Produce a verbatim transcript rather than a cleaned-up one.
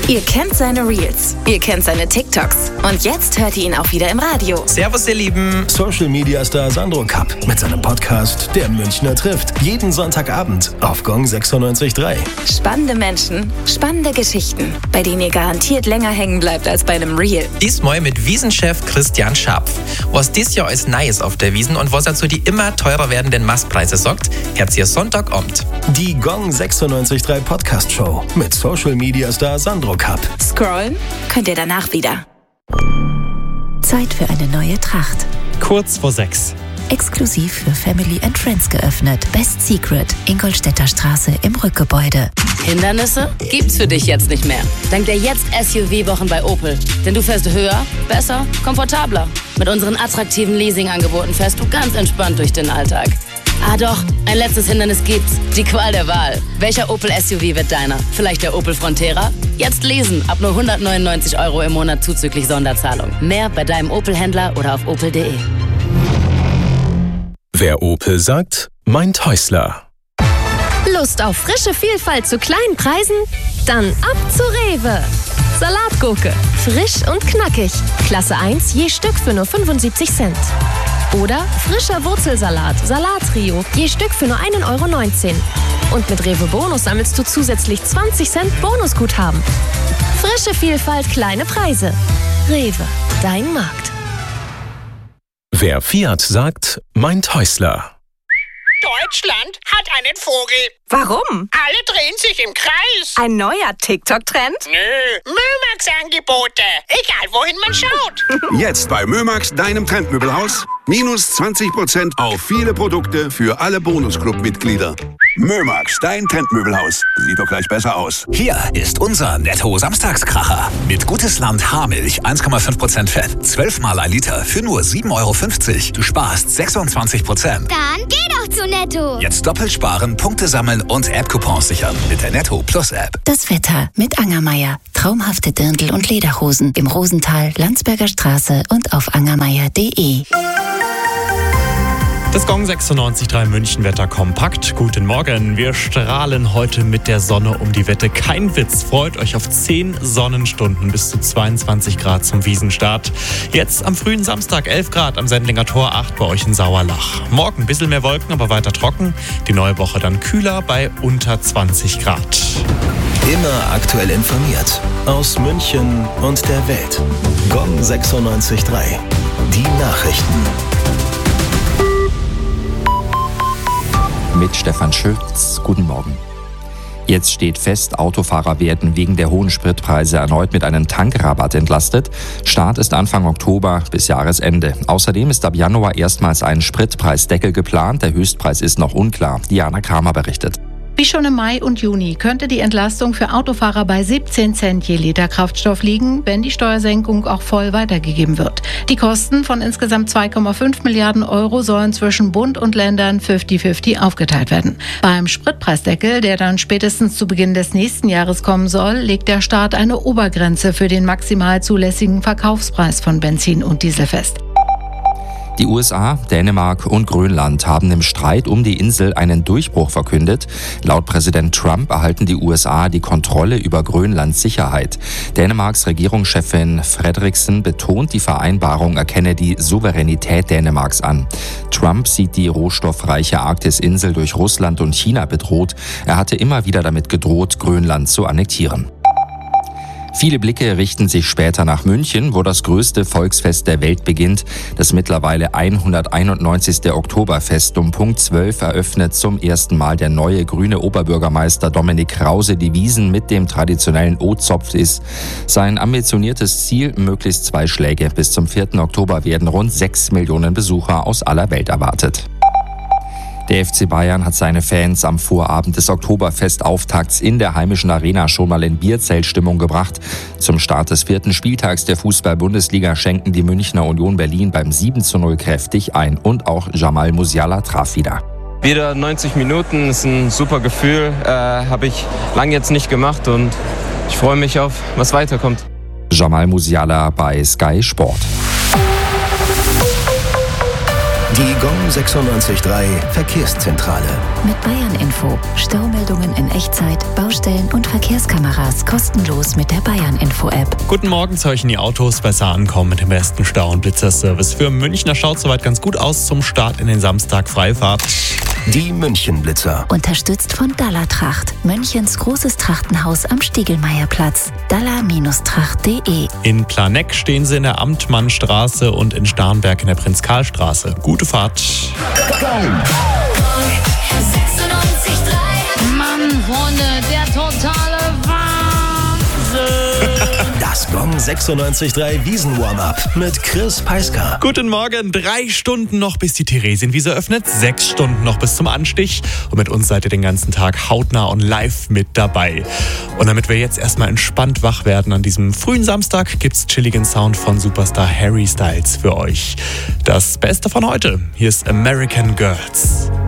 Ihr kennt seine Reels, ihr kennt seine TikToks und jetzt hört ihr ihn auch wieder im Radio. Servus ihr Lieben. Social Media Star Sandro Kapp mit seinem Podcast Der Münchner trifft. Jeden Sonntagabend auf Gong sechsundneunzig Komma drei. Spannende Menschen, spannende Geschichten, bei denen ihr garantiert länger hängen bleibt als bei einem Reel. Diesmal mit Wiesenchef Christian Scharpf. Was dieses Jahr alles Neues auf der Wiesn und was er zu die immer teurer werdenden Mastpreise sagt, hört ihr Sonntagabend. Die Gong sechsundneunzig Komma drei Podcast Show mit Social Media Star Sandro Kapp. Scrollen könnt ihr danach wieder. Zeit für eine neue Tracht. Kurz vor sechs. Exklusiv für Family and Friends geöffnet. Best Secret, Ingolstädter Straße im Rückgebäude. Hindernisse gibt's für dich jetzt nicht mehr. Dank der Jetzt S U V-Wochen bei Opel. Denn du fährst höher, besser, komfortabler. Mit unseren attraktiven Leasing-Angeboten fährst du ganz entspannt durch den Alltag. Ah doch, ein letztes Hindernis gibt's. Die Qual der Wahl. Welcher Opel S U V wird deiner? Vielleicht der Opel Frontera? Jetzt lesen, ab nur hundertneunundneunzig Euro im Monat zuzüglich Sonderzahlung. Mehr bei deinem Opel-Händler oder auf opel punkt de. Wer Opel sagt, meint Häusler. Lust auf frische Vielfalt zu kleinen Preisen? Dann ab zu Rewe. Salatgurke, frisch und knackig. Klasse eins je Stück für nur fünfundsiebzig Cent. Oder frischer Wurzelsalat, Salattrio, je Stück für nur ein Euro neunzehn. Und mit Rewe Bonus sammelst du zusätzlich zwanzig Cent Bonusguthaben. Frische Vielfalt, kleine Preise. Rewe, dein Markt. Wer Fiat sagt, meint Häusler. Deutschland hat einen Vogel. Warum? Alle drehen sich im Kreis. Ein neuer TikTok-Trend? Nö, Mömax-Angebote. Egal, wohin man schaut. Jetzt bei Mömax, deinem Trendmöbelhaus. Minus zwanzig Prozent auf viele Produkte für alle Bonusclub-Mitglieder. Mömax, dein Trendmöbelhaus. Sieht doch gleich besser aus. Hier ist unser Netto-Samstagskracher. Mit Gutes Land Haarmilch, eins Komma fünf Prozent Fett. zwölf Mal ein Liter für nur sieben Euro fünfzig. Du sparst sechsundzwanzig Prozent. Dann geh doch zu Netto. Jetzt doppelt sparen, Punkte sammeln und App-Coupons sichern mit der Netto Plus App. Das Wetter mit Angermeier. Traumhafte Dirndl und Lederhosen im Rosental, Landsberger Straße und auf angermeier punkt de. Das Gong sechsundneunzig Komma drei Münchenwetter kompakt. Guten Morgen. Wir strahlen heute mit der Sonne um die Wette. Kein Witz. Freut euch auf zehn Sonnenstunden bis zu zweiundzwanzig Grad zum Wiesenstart. Jetzt am frühen Samstag elf Grad am Sendlinger Tor, acht bei euch in Sauerlach. Morgen ein bisschen mehr Wolken, aber weiter trocken. Die neue Woche dann kühler bei unter zwanzig Grad. Immer aktuell informiert. Aus München und der Welt. Gong sechsundneunzig Komma drei. Die Nachrichten. Mit Stefan Schütz. Guten Morgen. Jetzt steht fest, Autofahrer werden wegen der hohen Spritpreise erneut mit einem Tankrabatt entlastet. Start ist Anfang Oktober bis Jahresende. Außerdem ist ab Januar erstmals ein Spritpreisdeckel geplant. Der Höchstpreis ist noch unklar. Diana Kramer berichtet. Wie schon im Mai und Juni könnte die Entlastung für Autofahrer bei siebzehn Cent je Liter Kraftstoff liegen, wenn die Steuersenkung auch voll weitergegeben wird. Die Kosten von insgesamt zwei Komma fünf Milliarden Euro sollen zwischen Bund und Ländern fünfzig fünfzig aufgeteilt werden. Beim Spritpreisdeckel, der dann spätestens zu Beginn des nächsten Jahres kommen soll, legt der Staat eine Obergrenze für den maximal zulässigen Verkaufspreis von Benzin und Diesel fest. Die U S A, Dänemark und Grönland haben im Streit um die Insel einen Durchbruch verkündet. Laut Präsident Trump erhalten die U S A die Kontrolle über Grönlands Sicherheit. Dänemarks Regierungschefin Frederiksen betont, die Vereinbarung erkenne die Souveränität Dänemarks an. Trump sieht die rohstoffreiche Arktisinsel durch Russland und China bedroht. Er hatte immer wieder damit gedroht, Grönland zu annektieren. Viele Blicke richten sich später nach München, wo das größte Volksfest der Welt beginnt. Das mittlerweile hunderteinundneunzigste Oktoberfest um Punkt zwölf eröffnet zum ersten Mal der neue grüne Oberbürgermeister Dominik Krause die Wiesn mit dem traditionellen O-Zopf ist. Sein ambitioniertes Ziel, möglichst zwei Schläge. Bis zum vierten Oktober werden rund sechs Millionen Besucher aus aller Welt erwartet. Der F C Bayern hat seine Fans am Vorabend des Oktoberfestauftakts in der heimischen Arena schon mal in Bierzeltstimmung gebracht. Zum Start des vierten Spieltags der Fußball-Bundesliga schenken die Münchner Union Berlin beim sieben zu null kräftig ein und auch Jamal Musiala traf wieder. Wieder neunzig Minuten ist ein super Gefühl, äh, habe ich lange jetzt nicht gemacht und ich freue mich auf, was weiterkommt. Jamal Musiala bei Sky Sport. Die Gong sechsundneunzig Komma drei Verkehrszentrale. Mit Bayern Info. Staumeldungen in Echtzeit, Baustellen und Verkehrskameras kostenlos mit der Bayern Info App. Guten Morgen, sollten die Autos besser ankommen mit dem besten Stau- und Blitzerservice. Für Münchner schaut soweit ganz gut aus zum Start in den Samstag Freifahrt. Die München-Blitzer. Unterstützt von Dalla Tracht. Münchens großes Trachtenhaus am Stiegelmeierplatz. dalla Tracht punkt de. In Planegg stehen sie in der Amtmannstraße und in Starnberg in der Prinz-Karl-Straße. Gute Fahrt. Mann, Freunde, der totale Wahnsinn. Das Gong sechsundneunzig Komma drei Wiesen-Warm-Up mit Chris Peiska. Guten Morgen, drei Stunden noch bis die Theresienwiese öffnet, sechs Stunden noch bis zum Anstich und mit uns seid ihr den ganzen Tag hautnah und live mit dabei. Und damit wir jetzt erstmal entspannt wach werden an diesem frühen Samstag, gibt's chilligen Sound von Superstar Harry Styles für euch. Das Beste von heute, hier ist American Girls.